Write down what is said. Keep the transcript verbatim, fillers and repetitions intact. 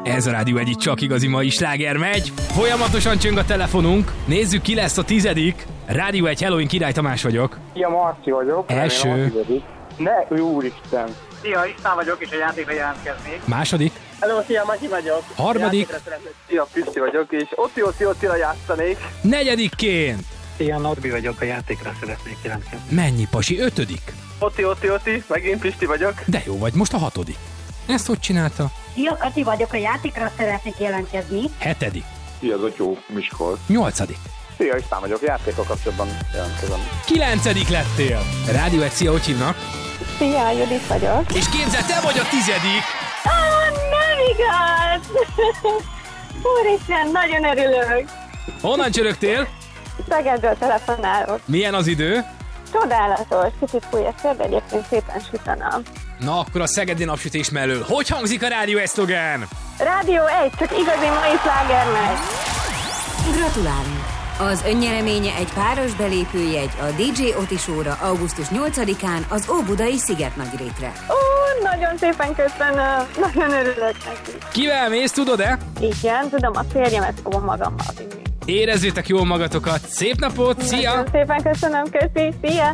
Ez a Rádió egy csak igazi mai sláger megy. Folyamatosan csöng a telefonunk. Nézzük, ki lesz a tizedik. Rádió egy, hello, én Király Tamás vagyok. Szia, Marci vagyok. Első. Ne, úristen. Szia, István vagyok, és a játékra jelentkeznék. Második. Hello, szia, Matyi vagyok. Harmadik. Szia, Pisti vagyok, és Oti, Oti, Otira játszanék. Negyedikként. Szia, Norbi vagyok, a játékra szeretnék jelentkezni. Mennyi, pasi? Ötödik. Oti, Oti, Oti, megint Pisti vagyok. De jó vagy, most a hatodik. Ezt hogy csinálta? Szia, Kati vagyok, a játékra szeretnék jelentkezni. Hetedik. Szia, Zotyó, Miskolc. Nyolcadik. Szia, István vagyok, játékkal kapcsolatban jelentkezem. Kilencedik lettél. Rádió egy, szia, hogy hívnak? Szia, Judit vagyok. És képzeld, te vagy a tizedik. Ah, nem igaz! Úristen, nagyon örülök. Honnan csörögtél? Szegedről telefonálok. Milyen az idő? Csodálatos, kicsit fúj a szél, de egyébként szépen süt a nap. Na, akkor a szegedi napsütés mellől. Hogy hangzik a rádió eszlogán? Rádió egy, csak igazi mai sláger megy. Gratulálunk! Az önnyereménye egy páros belépőjegy a dé dzsé Oti Show-ra augusztus nyolcadikán az Óbudai Szigetnagyrétre. Ó, nagyon szépen köszönöm, nagyon örülök neki. Kivel mész, tudod-e? Igen, tudom, a férjemet fogom magammal vinni. Érezzétek jól magatokat, szép napot, szia! Nagyon szépen köszönöm, köszi, szia!